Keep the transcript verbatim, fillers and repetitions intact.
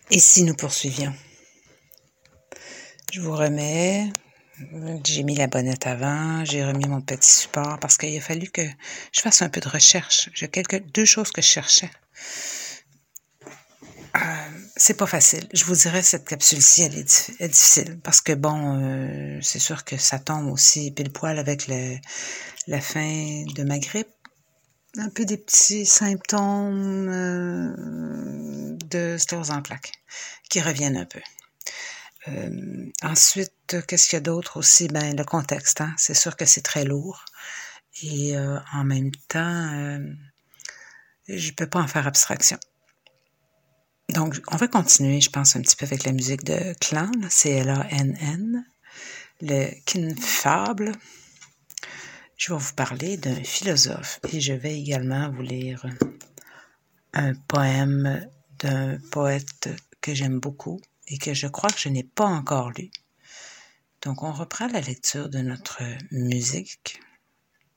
Et si nous poursuivions? Je vous remets, j'ai mis la bonnette avant, j'ai remis mon petit support parce qu'il a fallu que je fasse un peu de recherche. J'ai quelques, deux choses que je cherchais. Euh, c'est pas facile. Je vous dirais, cette capsule-ci, elle est, dif- est difficile parce que bon, euh, c'est sûr que ça tombe aussi pile poil avec le, la fin de ma grippe. Un peu des petits symptômes euh, de sclérose en plaques qui reviennent un peu. Euh, ensuite, qu'est-ce qu'il y a d'autre aussi? Ben, le contexte, hein? C'est sûr que c'est très lourd. Et euh, en même temps, euh, je peux pas en faire abstraction. Donc, on va continuer, je pense, un petit peu avec la musique de Clan, C L A N N, le Kinfable. Je vais vous parler d'un philosophe et je vais également vous lire un poème d'un poète que j'aime beaucoup et que je crois que je n'ai pas encore lu. Donc, on reprend la lecture de notre musique.